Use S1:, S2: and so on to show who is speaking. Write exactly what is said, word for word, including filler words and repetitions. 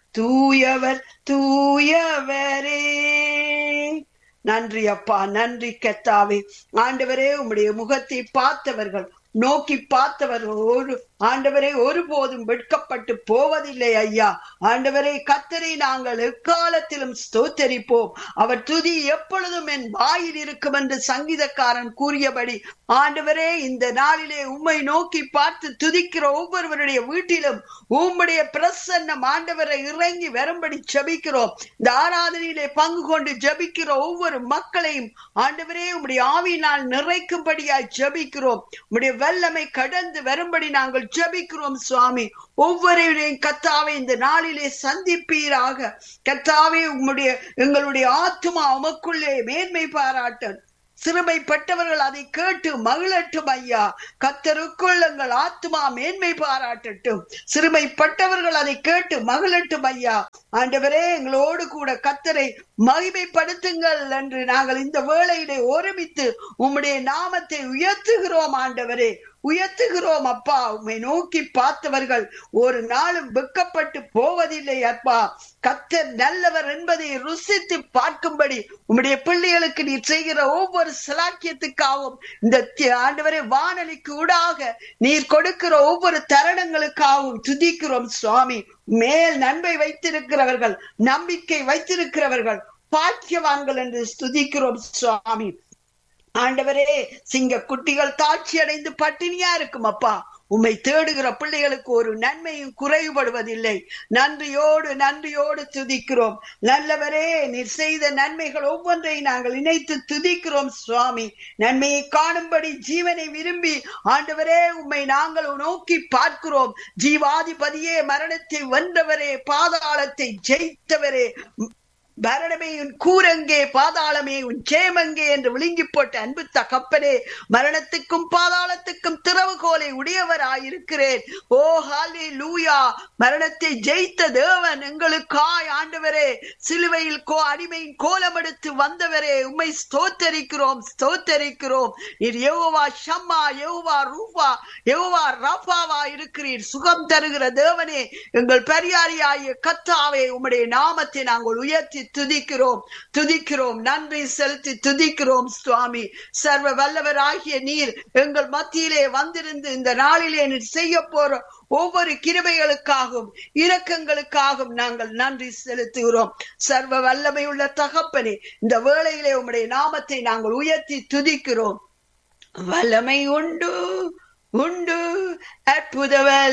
S1: தூயவர் தூயவரே. நன்றி அப்பா, நன்றி கர்த்தாவே. ஆண்டவரே, உம்முடைய முகத்தை பார்த்தவர்கள், நோக்கி பார்த்தவர்கள் ஒரு ஆண்டவரே ஒருபோதும் வெட்கப்பட்டு போவதில்லை ஐயா. ஆண்டவரே, கர்த்தரை நாங்கள் எக்காலத்திலும் ஸ்தோத்தரிப்போம். அவர் துதி எப்பொழுதும் என் வாயில் இருக்கும் என்று சங்கீதக்காரன் கூறியபடி ஆண்டவரே, இந்த நாளிலே உம்மை நோக்கி பார்த்து துதிக்கிற ஒவ்வொருவருடைய வீட்டிலும் உம்முடைய பிரசன்னம் ஆண்டவரை இறங்கி வரும்படி ஜெபிக்கிறோம். இந்த ஆராதனையிலே பங்கு கொண்டு ஜெபிக்கிற ஒவ்வொரு மக்களையும் ஆண்டவரே உம்முடைய ஆவியினால் நிறைக்கும்படியாய் ஜெபிக்கிறோம். உம்முடைய வல்லமை கடந்து வரும்படி நாங்கள் ஜெபிக்கிறோம் சுவாமி. ஒவ்வொருவரையும் கர்த்தாவே இந்த நாளிலே சந்திப்பீராக. கர்த்தாவே, உம்முடைய எங்களுடைய ஆத்துமா உமக்குள்ளே மேன்மை பாராட்ட சிறுமைப்பட்டவர்கள் அதை கேட்டு மகிழட்டும் ஐயா. கர்த்தருக்குள் எங்கள் ஆத்துமா மேன்மை பாராட்டட்டும். சிறுமைப்பட்டவர்கள் அதை கேட்டு மகிழட்டும் ஐயா. ஆண்டவரே, எங்களோடு கூட கர்த்தரை மகிமைப்படுத்துங்கள் என்று நாங்கள் இந்த வேளையிலே ஒருமித்து உம்முடைய நாமத்தை உயர்த்துகிறோம். ஆண்டவரே, உயர்த்துகிறோம் அப்பா. உம்மை நோக்கி பார்த்தவர்கள் ஒரு நாளும் வெட்கப்பட்டு போவதில்லை அப்பா. கர்த்தர் நல்லவர் என்பதை ருசித்து பார்க்கும்படி உம்முடைய பிள்ளைகளுக்கு நீர் செய்கிற ஒவ்வொரு சலாக்கியத்துக்காகவும், இந்த ஆண்டவரே வானொலிக்கு ஊடாக நீர் கொடுக்கிற ஒவ்வொரு தருணங்களுக்காகவும் துதிக்கிறோம் சுவாமி. மேல் நன்மை வைத்திருக்கிறவர்கள், நம்பிக்கை வைத்திருக்கிறவர்கள் பாக்கியவான்கள் என்று துதிக்கிறோம் சுவாமி. ஆண்டவரே, சிங்க குட்டிகள் தாட்சி அடைந்து பட்டினியா இருக்கும் அப்பா. உம்மை தேடுகிற பிள்ளைகளுக்கு ஒரு நன்மையும் குறைவுபடுவதில்லை. நன்றியோடு நன்றியோடு துதிக்கிறோம். நல்லவரே, நீர் செய்த நன்மைகள் ஒவ்வொன்றை நாங்கள் இணைத்து துதிக்கிறோம் சுவாமி. நன்மையை காணும்படி ஜீவனை விரும்பி ஆண்டவரே உம்மை நாங்கள் நோக்கி பார்க்கிறோம். ஜீவாதிபதியே, மரணத்தை வென்றவரே, பாதாளத்தை ஜெயித்தவரே, மரணமே உன் கூரங்கே, பாதாளமே உன் ஜெயமங்கே என்று விழுங்கி போட்ட அன்பு தகப்பனே, மரணத்துக்கும் பாதாளத்துக்கும் திறவுகோலை உடையவராயிருக்கிறேன். ஓ ஹல்லேலூயா. மரணத்தை ஜெயித்த தேவன் எங்களுக்காய் ஆண்டவரே சிலுவையில் கோ அடிமையின் கோலம் எடுத்து வந்தவரே, உம்மை ஸ்தோத்தரிக்கிறோம் ஸ்தோத்தரிக்கிறோம். நீர் யெகோவா ஷம்மா, யெகோவா ரூபா, யெகோவா ராஃபாவா இருக்கிறீர். சுகம் தருகிற தேவனே, எங்கள் பரியாரியாகிய கர்த்தாவே, உம்முடைய நாமத்தை நாங்கள் உயர்த்தி துதிக்கிறோம் துதிக்கிறோம் நன்றி செலுத்தி துதிக்கிறோம் சுவாமி. சர்வ வல்லவராகிய நீர் எங்கள் மத்தியிலே வந்திருந்து இந்த நாளிலே நீர் செய்ய போற ஒவ்வொரு கிருபைகளுக்காகவும் இரக்கங்களுக்காகவும் நாங்கள் நன்றி செலுத்துகிறோம். சர்வ வல்லமை உள்ள தகப்பனே, இந்த வேளையிலே உம்முடைய நாமத்தை நாங்கள் உயர்த்தி துதிக்கிறோம். வல்லமை உண்டு உண்டு அற்புத